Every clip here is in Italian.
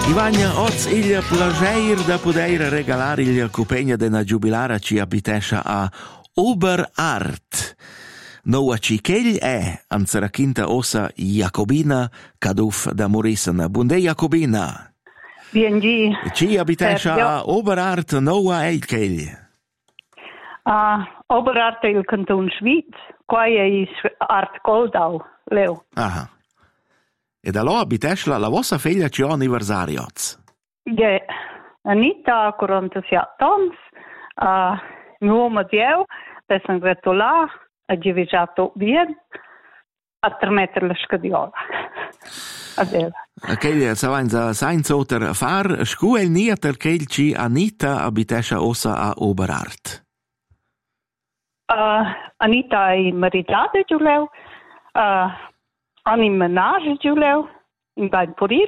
Ivania, oz il plager da poter regalare il cupegna dena giubilara ci abitescia a Oberart. Noa ci ch'egl è, anzera quinta ossa Jacobina Caduf da Morissen. Bunde Jacobina. Biengi. Ci abitescia a Oberart, noa è il ch'egl. Oberart è il canton Schwyz, qua è Art Goldau, Leo. Aha. Ed allora abitescia la vostra figlia ci ha anniversario. Ja, Anita ha 47 anni, mio uomo Dio, per gratulare, ha givigiato bene, a 3 metri la scadiola. Adela. Ok, savanza senza otter far, scu el nieter che ci Anita abitescia ossa a Oberart. Anita è maritata, Giulio, hanno in menage, Giulio, in Bain Poril.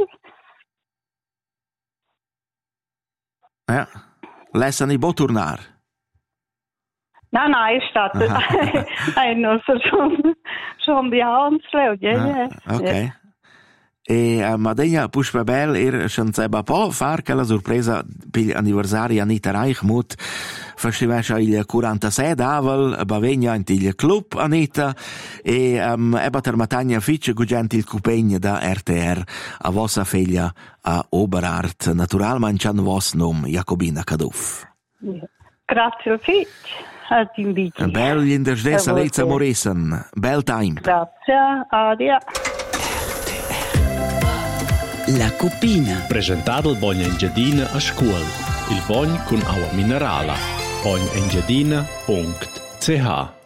Ja, lassen i bo tornar. No, è stato, non so, schon di Hansleo, ja. Ok. E Madegna Puspabel scienzeba po far che la sorpresa per l'anniversario Anita Reichmuth faceva il 47 avel bavegna in il club Anita e eba termatagna fitch gugent il cupegn da RTR a vostra figlia a Oberart naturalmente c'han vos nom Jacobina Caduf. Grazie fitch. Bel l'indersdessa Leiza Morissen. Bel time. Grazie, adia. La Cupina. Presentato il Bogna Engiadina a scuola. Il Bogn con acqua minerale. bognaengiadina.ch